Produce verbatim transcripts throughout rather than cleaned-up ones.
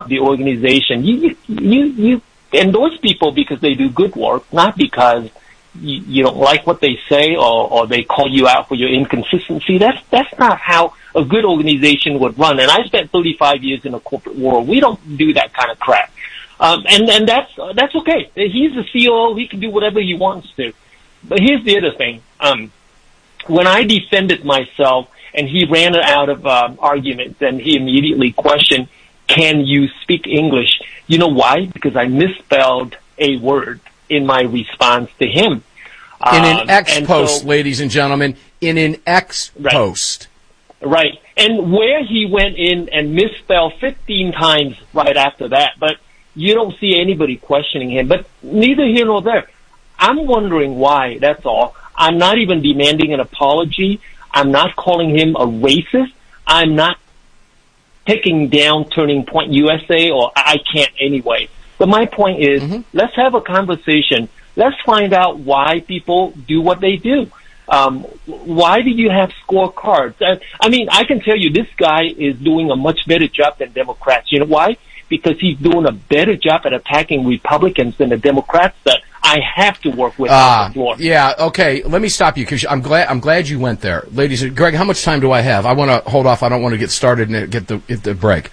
the organization. You, you, you endorse people because they do good work, not because you, you don't like what they say or, or they call you out for your inconsistency. That's, that's not how a good organization would run. And I spent thirty-five years in the corporate world. We don't do that kind of crap. Um, and, and that's, uh, that's okay. He's the C O O. He can do whatever he wants to. But here's the other thing. Um, when I defended myself and he ran out of um, arguments and he immediately questioned, can you speak English? You know why? Because I misspelled a word in my response to him. In an um, X post, so, ladies and gentlemen, in an X right, post. Right. And where he went in and misspelled fifteen times right after that, but you don't see anybody questioning him. But neither here nor there. I'm wondering why, that's all. I'm not even demanding an apology. I'm not calling him a racist. I'm not taking down Turning Point U S A, or I can't anyway. But my point is, mm-hmm. let's have a conversation. Let's find out why people do what they do. Um, why do you have scorecards? I, I mean, I can tell you this guy is doing a much better job than Democrats. You know why? Because he's doing a better job at attacking Republicans than the Democrats that I have to work with uh, on the floor. Yeah, okay. Let me stop you because I'm glad I'm glad you went there, ladies. Greg, how much time do I have? I want to hold off. I don't want to get started and get the get the break.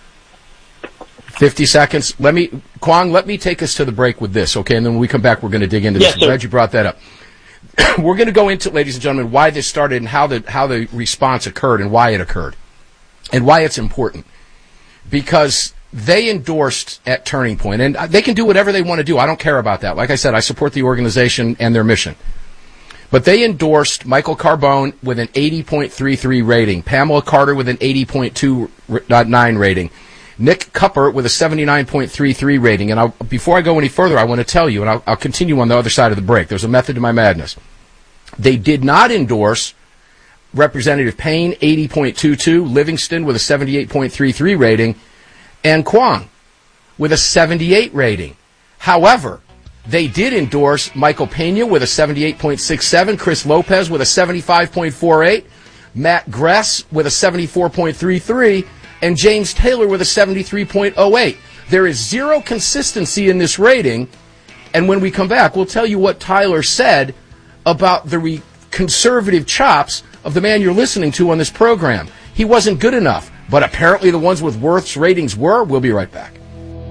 Fifty seconds. Let me, Kwong. Let me take us to the break with this, okay? And then when we come back, we're going to dig into this. Yes, I'm glad you brought that up. We're going to go into, ladies and gentlemen, why this started and how the how the response occurred and why it occurred, and why it's important. Because they endorsed at Turning Point, and they can do whatever they want to do. I don't care about that. Like I said, I support the organization and their mission. But they endorsed Michael Carbone with an eighty point three three rating, Pamela Carter with an eighty point two nine rating, Nick Cupper with a seventy-nine point three three rating. And I'll, before I go any further, I want to tell you, and I'll, I'll continue on the other side of the break. There's a method to my madness. They did not endorse Representative Payne, eighty point two two, Livingston with a seventy-eight point three three rating, and Kwong with a seventy-eight rating. However, they did endorse Michael Pena with a seventy-eight point six seven, Chris Lopez with a seventy-five point four eight, Matt Gress with a seventy-four point three three, and James Taylor with a seventy-three point oh eight. There is zero consistency in this rating, and when we come back, we'll tell you what Tyler said about the re- conservative chops of the man you're listening to on this program. He wasn't good enough, but apparently the ones with worse ratings were. We'll be right back.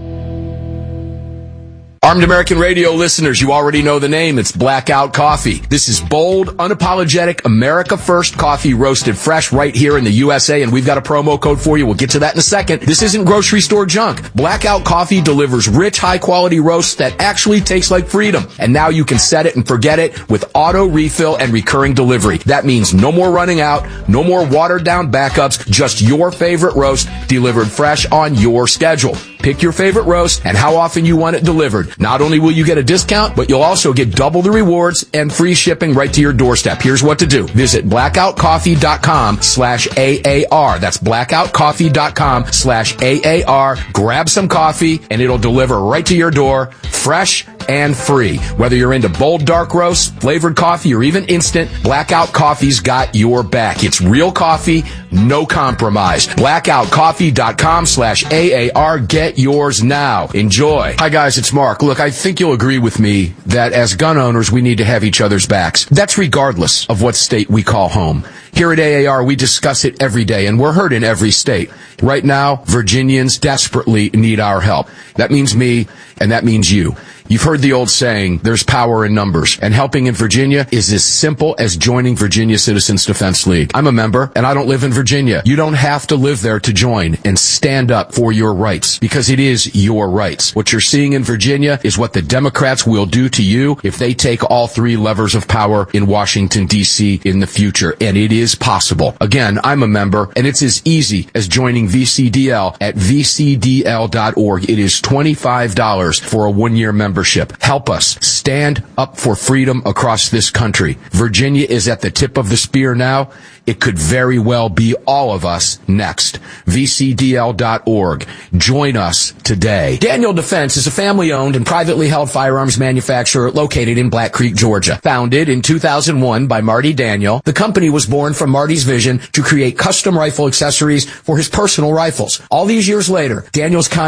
Armed American Radio listeners, you already know the name. It's Blackout Coffee. This is bold, unapologetic, America First coffee roasted fresh right here in the U S A, and we've got a promo code for you. We'll get to that in a second. This isn't grocery store junk. Blackout Coffee delivers rich, high-quality roasts that actually taste like freedom. And now you can set it and forget it with auto refill and recurring delivery. That means no more running out, no more watered-down backups, just your favorite roast delivered fresh on your schedule. Pick your favorite roast and how often you want it delivered. Not only will you get a discount, but you'll also get double the rewards and free shipping right to your doorstep. Here's what to do. Visit blackoutcoffee.com slash AAR. That's blackoutcoffee.com slash AAR. Grab some coffee and it'll deliver right to your door, fresh and free. Whether you're into bold dark roasts, flavored coffee, or even instant, Blackout Coffee's got your back. It's real coffee, no compromise. blackoutcoffee.com slash AAR. Get yours now. Enjoy. Hi guys, it's Mark. Look, I think you'll agree with me that as gun owners, we need to have each other's backs. That's regardless of what state we call home. Here at A A R, we discuss it every day, and we're heard in every state. Right now, Virginians desperately need our help. That means me, and that means you. You've heard the old saying, there's power in numbers, and helping in Virginia is as simple as joining Virginia Citizens Defense League. I'm a member, and I don't live in Virginia. You don't have to live there to join and stand up for your rights, because it is your rights. What you're seeing in Virginia is what the Democrats will do to you if they take all three levers of power in Washington, D C in the future, and it is possible. Again, I'm a member, and it's as easy as joining V C D L at v c d l dot org. It is twenty-five dollars for a one-year membership. Help us stand up for freedom across this country. Virginia is at the tip of the spear now. It could very well be all of us next. v c d l dot org. Join us today. Daniel Defense is a family-owned and privately held firearms manufacturer located in Black Creek, Georgia. Founded in two thousand one by Marty Daniel, the company was born from Marty's vision to create custom rifle accessories for his personal rifles. All these years later, Daniel's